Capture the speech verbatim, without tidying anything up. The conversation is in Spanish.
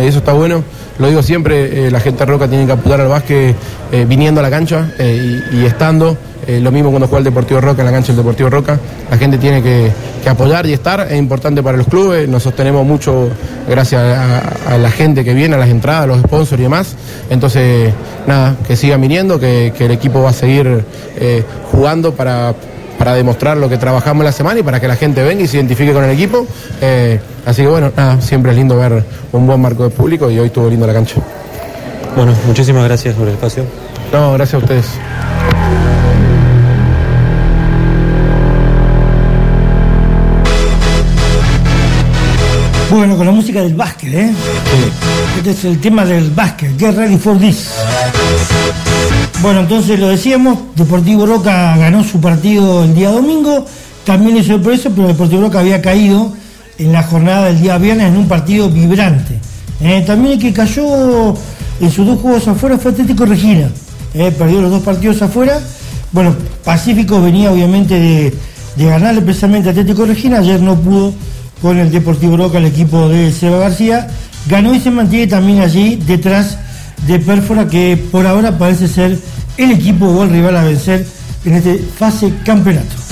y eso está bueno. Lo digo siempre, eh, la gente de Roca tiene que apuntar al básquet eh, viniendo a la cancha eh, y, y estando. Eh, lo mismo cuando juega el Deportivo Roca, en la cancha del Deportivo Roca. La gente tiene que, que apoyar y estar, es importante para los clubes, nos sostenemos mucho gracias a, a la gente que viene, a las entradas, a los sponsors y demás. Entonces, nada, que sigan viniendo, que, que el equipo va a seguir eh, jugando para, para demostrar lo que trabajamos en la semana y para que la gente venga y se identifique con el equipo. Eh, así que bueno, nada, siempre es lindo ver un buen marco de público y hoy estuvo lindo la cancha. Bueno, muchísimas gracias por el espacio. No, gracias a ustedes. Bueno, con la música del básquet, ¿eh? Sí. Este es el tema del básquet, Get Ready for This. Bueno, entonces lo decíamos, Deportivo Roca ganó su partido el día domingo, también es sorpresa, pero Deportivo Roca había caído en la jornada del día viernes en un partido vibrante. Eh, también el que cayó en sus dos juegos afuera fue Atlético Regina, eh, perdió los dos partidos afuera. Bueno, Pacífico venía obviamente de, de ganarle precisamente a Atlético Regina, ayer no pudo con el Deportivo Roca, el equipo de Seba García, ganó y se mantiene también allí detrás de Pérfora, que por ahora parece ser el equipo o el rival a vencer en este fase campeonato.